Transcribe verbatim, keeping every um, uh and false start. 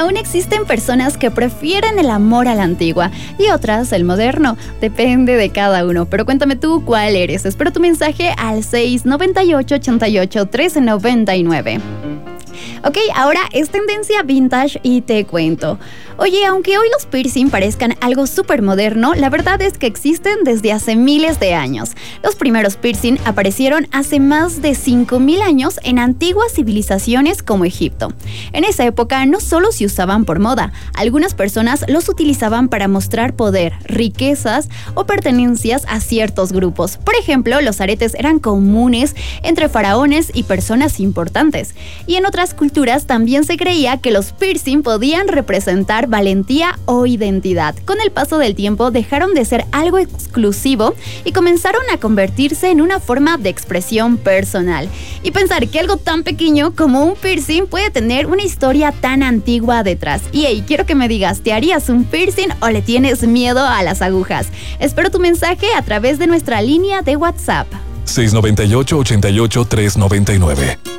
aún existen personas que prefieren el amor a la antigua y otras el moderno. Depende de cada uno. Pero cuéntame tú cuál eres. Espero tu mensaje al seis noventa y ocho, ochenta y ocho, trece noventa y nueve. Ok, ahora es tendencia vintage y te cuento. Oye, aunque hoy los piercing parezcan algo súper moderno, la verdad es que existen desde hace miles de años. Los primeros piercing aparecieron hace más de cinco mil años en antiguas civilizaciones como Egipto. En esa época no solo se usaban por moda, algunas personas los utilizaban para mostrar poder, riquezas o pertenencias a ciertos grupos. Por ejemplo, los aretes eran comunes entre faraones y personas importantes. Y en otras culturas también se creía que los piercing podían representar valentía o identidad. Con el paso del tiempo dejaron de ser algo exclusivo y comenzaron a convertirse en una forma de expresión personal. Y pensar que algo tan pequeño como un piercing puede tener una historia tan antigua detrás. Y hey, quiero que me digas, ¿te harías un piercing o le tienes miedo a las agujas? Espero tu mensaje a través de nuestra línea de WhatsApp. seis noventa y ocho, ochenta y ocho, tres noventa y nueve.